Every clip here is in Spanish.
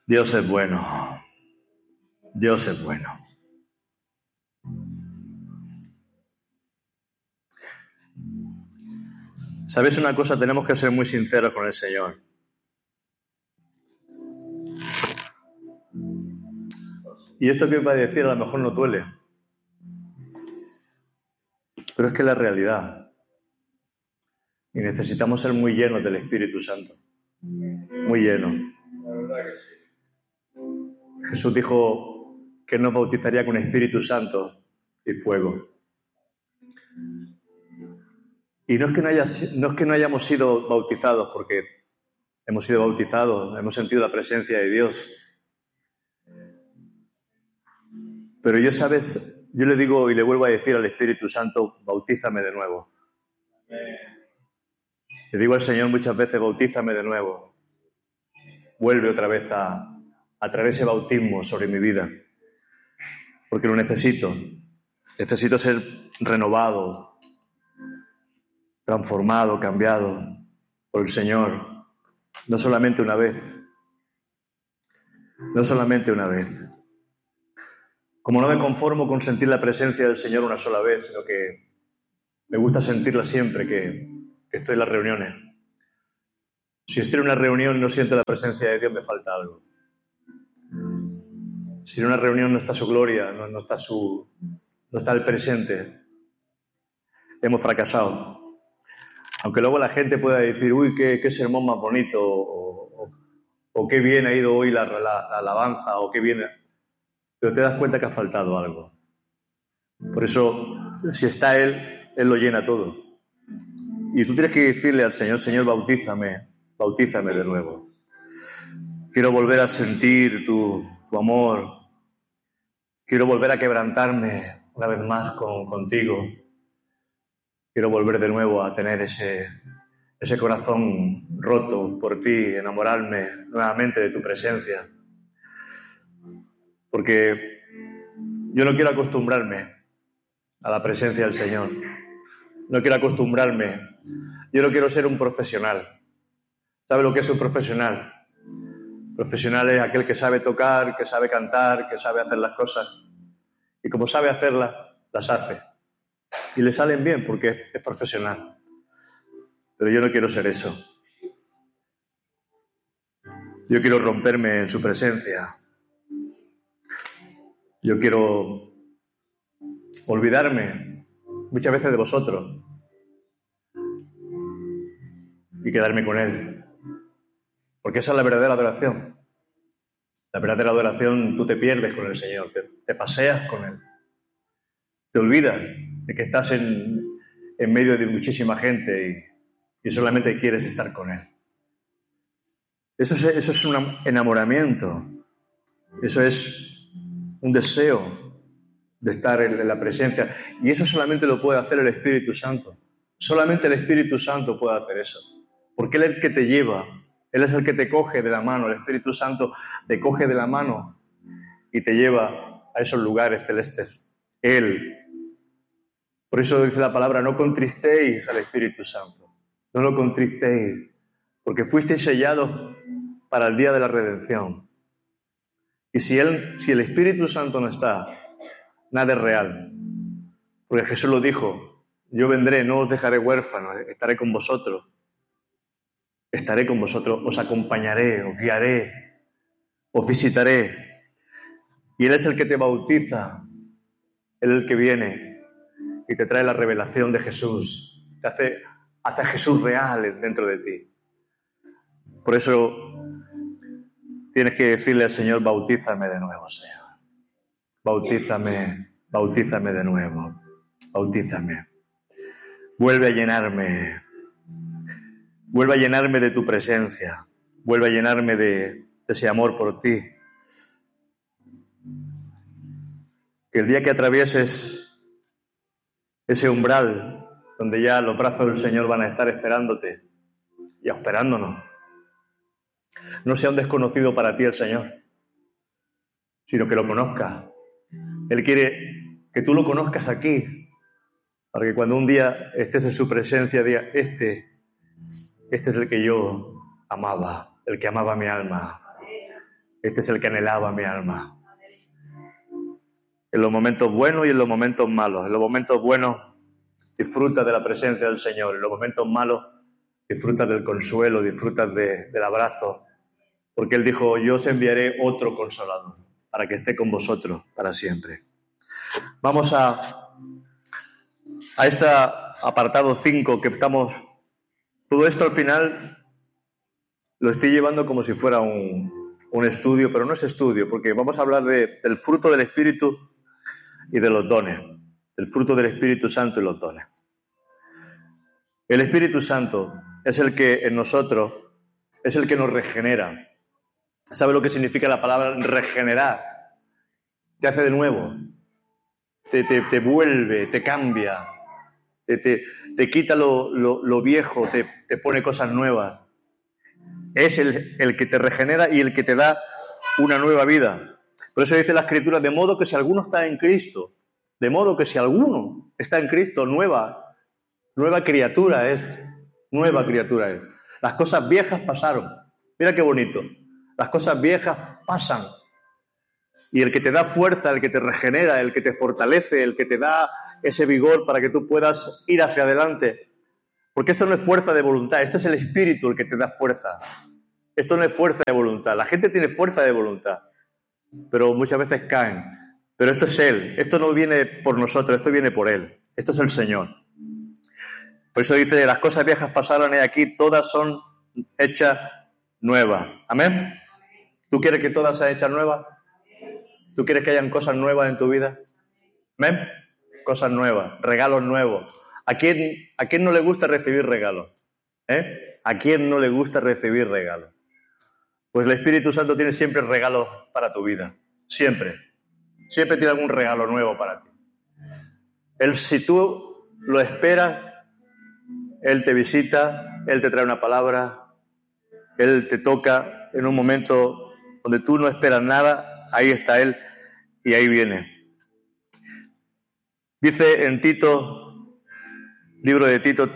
Dios es bueno. Dios es bueno. ¿Sabes una cosa? Tenemos que ser muy sinceros con el Señor. Y esto que os voy a decir a lo mejor no duele. Pero es que es la realidad. Y necesitamos ser muy llenos del Espíritu Santo. Muy llenos. La verdad que sí. Jesús dijo que nos bautizaría con Espíritu Santo y fuego. Y no es que no hayamos sido bautizados, porque hemos sido bautizados, hemos sentido la presencia de Dios. Pero yo le digo y le vuelvo a decir al Espíritu Santo, bautízame de nuevo. Le digo al Señor muchas veces, bautízame de nuevo. Vuelve otra vez a traer ese bautismo sobre mi vida. Porque lo necesito. Necesito ser renovado, transformado, cambiado por el Señor. No solamente una vez. No solamente una vez. Como no me conformo con sentir la presencia del Señor una sola vez, sino que me gusta sentirla siempre que estoy en las reuniones. Si estoy en una reunión y no siento la presencia de Dios, me falta algo. Si en una reunión no está su gloria, no está el presente, hemos fracasado. Aunque luego la gente pueda decir, uy, qué sermón más bonito, o qué bien ha ido hoy la alabanza, o qué bien... Pero te das cuenta que ha faltado algo. Por eso, si está Él lo llena todo. Y tú tienes que decirle al Señor, Señor, bautízame de nuevo. Quiero volver a sentir tu amor. Quiero volver a quebrantarme una vez más contigo. Quiero volver de nuevo a tener ese corazón roto por ti, enamorarme nuevamente de tu presencia. Porque yo no quiero acostumbrarme a la presencia del Señor. No quiero acostumbrarme. Yo no quiero ser un profesional. ¿Sabe lo que es un profesional? Profesional es aquel que sabe tocar, que sabe cantar, que sabe hacer las cosas. Y como sabe hacerlas, las hace. Y le salen bien porque es profesional. Pero yo no quiero ser eso. Yo quiero romperme en su presencia. Yo quiero olvidarme muchas veces de vosotros y quedarme con Él. Porque esa es la verdadera adoración. La verdadera adoración, tú te pierdes con el Señor, te paseas con Él. Te olvidas de que estás en medio de muchísima gente y solamente quieres estar con Él. Eso es un enamoramiento. Eso es un deseo de estar en la presencia. Y eso solamente lo puede hacer el Espíritu Santo. Solamente el Espíritu Santo puede hacer eso. Porque Él es el que te lleva. Él es el que te coge de la mano. El Espíritu Santo te coge de la mano y te lleva a esos lugares celestes. Él. Por eso dice la palabra, no contristéis al Espíritu Santo. No lo contristéis. Porque fuisteis sellados para el día de la redención. Y si el Espíritu Santo no está, nada es real. Porque Jesús lo dijo, yo vendré, no os dejaré huérfanos, estaré con vosotros. Estaré con vosotros, os acompañaré, os guiaré, os visitaré. Y Él es el que te bautiza, Él es el que viene y te trae la revelación de Jesús. Te hace a Jesús real dentro de ti. Por eso tienes que decirle al Señor, bautízame de nuevo, Señor. Bautízame de nuevo. Bautízame. Vuelve a llenarme. Vuelve a llenarme de tu presencia. Vuelve a llenarme de ese amor por ti. Que el día que atravieses ese umbral donde ya los brazos del Señor van a estar esperándote y esperándonos, no sea un desconocido para ti el Señor, sino que lo conozcas. Él quiere que tú lo conozcas aquí, para que cuando un día estés en su presencia diga, este es el que yo amaba, el que amaba mi alma. Este es el que anhelaba mi alma. En los momentos buenos y en los momentos malos. En los momentos buenos disfrutas de la presencia del Señor. En los momentos malos disfrutas del consuelo, disfrutas del abrazo. Porque Él dijo, yo os enviaré otro consolador para que esté con vosotros para siempre. Vamos a este apartado 5 que estamos... Todo esto al final lo estoy llevando como si fuera un estudio, pero no es estudio, porque vamos a hablar del fruto del Espíritu y de los dones. El fruto del Espíritu Santo y los dones. El Espíritu Santo es el que en nosotros, es el que nos regenera. ¿Sabe lo que significa la palabra regenerar? Te hace de nuevo, te vuelve, te cambia, te quita lo viejo, te pone cosas nuevas. Es el que te regenera y el que te da una nueva vida. Por eso dice la Escritura, de modo que si alguno está en Cristo, de modo que si alguno está en Cristo, nueva criatura es. Nueva criatura es. Las cosas viejas pasaron. Mira qué bonito. Las cosas viejas pasan. Y el que te da fuerza, el que te regenera, el que te fortalece, el que te da ese vigor para que tú puedas ir hacia adelante. Porque esto no es fuerza de voluntad, esto es el Espíritu el que te da fuerza. Esto no es fuerza de voluntad. La gente tiene fuerza de voluntad, pero muchas veces caen. Pero esto es Él. Esto no viene por nosotros, esto viene por Él. Esto es el Señor. Por eso dice, las cosas viejas pasaron y aquí todas son hechas nuevas. ¿Amén? ¿Tú quieres que todas sean hechas nuevas? ¿Tú quieres que hayan cosas nuevas en tu vida? ¿Amén? Cosas nuevas, regalos nuevos. ¿A quién no le gusta recibir regalos? ¿A quién no le gusta recibir regalos? Pues el Espíritu Santo tiene siempre regalos para tu vida. Siempre. Siempre tiene algún regalo nuevo para ti. Él, si tú lo esperas, Él te visita, Él te trae una palabra, Él te toca en un momento donde tú no esperas nada, ahí está Él y ahí viene. Dice en Tito, libro de Tito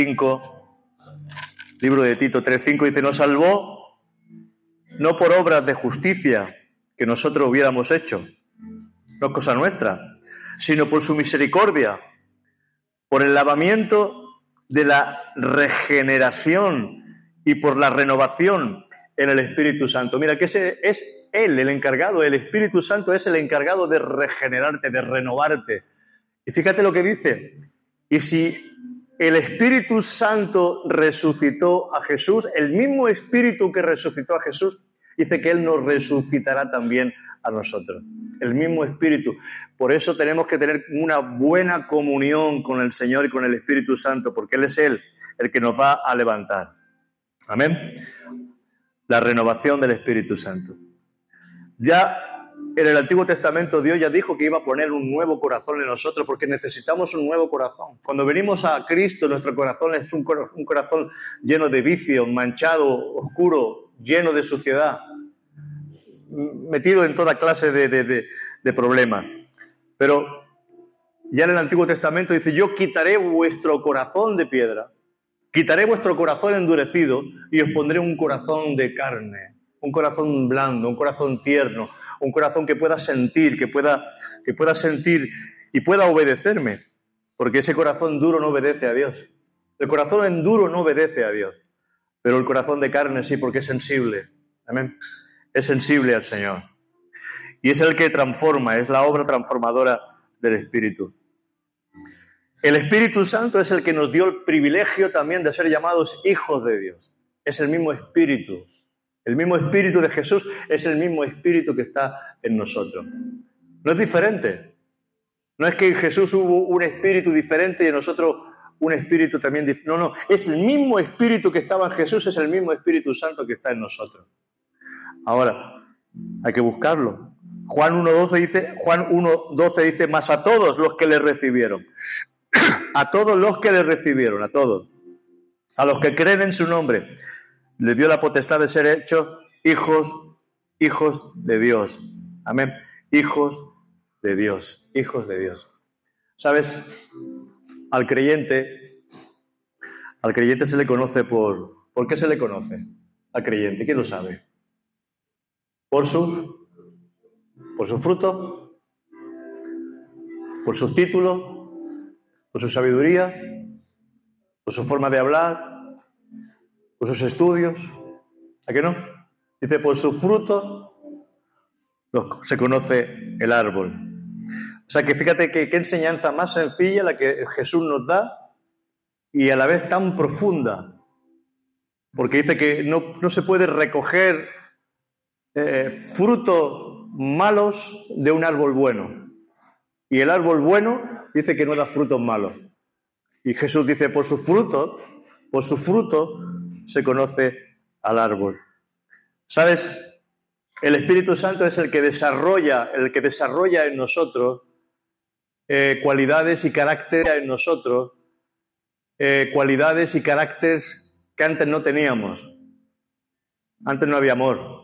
3:5, dice, nos salvó no por obras de justicia que nosotros hubiéramos hecho, no es cosa nuestra, sino por su misericordia, por el lavamiento de la regeneración y por la renovación en el Espíritu Santo. Mira, que ese es Él el encargado, el Espíritu Santo es el encargado de regenerarte, de renovarte. Y fíjate lo que dice, y si el Espíritu Santo resucitó a Jesús, el mismo Espíritu que resucitó a Jesús, dice que Él nos resucitará también a nosotros. El mismo Espíritu. Por eso tenemos que tener una buena comunión con el Señor y con el Espíritu Santo, porque Él es Él el que nos va a levantar. Amén. La renovación del Espíritu Santo. Ya en el Antiguo Testamento Dios ya dijo que iba a poner un nuevo corazón en nosotros porque necesitamos un nuevo corazón. Cuando venimos a Cristo, nuestro corazón es un corazón lleno de vicios, manchado, oscuro, lleno de suciedad, metido en toda clase de problemas. Pero ya en el Antiguo Testamento dice, yo quitaré vuestro corazón de piedra, quitaré vuestro corazón endurecido y os pondré un corazón de carne, un corazón blando, un corazón tierno, un corazón que pueda sentir, que pueda sentir y pueda obedecerme, porque ese corazón duro no obedece a Dios. El corazón enduro no obedece a Dios, pero el corazón de carne sí, porque es sensible. Amén. Es sensible al Señor. Y es el que transforma, es la obra transformadora del Espíritu. El Espíritu Santo es el que nos dio el privilegio también de ser llamados hijos de Dios. Es el mismo Espíritu. El mismo Espíritu de Jesús es el mismo Espíritu que está en nosotros. No es diferente. No es que en Jesús hubo un Espíritu diferente y en nosotros un Espíritu también diferente. No, es el mismo Espíritu que estaba en Jesús, es el mismo Espíritu Santo que está en nosotros. Ahora, hay que buscarlo. Juan 1:12 dice, mas a todos los que le recibieron, a todos los que le recibieron, a todos, a los que creen en su nombre, les dio la potestad de ser hechos hijos de Dios. Amén. Hijos de Dios, hijos de Dios. ¿Sabes? Al creyente se le conoce ¿por qué se le conoce al creyente? ¿Quién lo sabe? Por su fruto, por sus títulos, por su sabiduría, por su forma de hablar, por sus estudios. ¿A qué no? Dice, por su fruto se conoce el árbol. O sea que fíjate qué enseñanza más sencilla la que Jesús nos da y a la vez tan profunda. Porque dice que no se puede recoger frutos malos de un árbol bueno. Y el árbol bueno dice que no da frutos malos. Y Jesús dice, por su fruto se conoce al árbol. ¿Sabes? El Espíritu Santo es el que desarrolla en nosotros cualidades y caracteres en nosotros, cualidades y caracteres que antes no teníamos. Antes no había amor,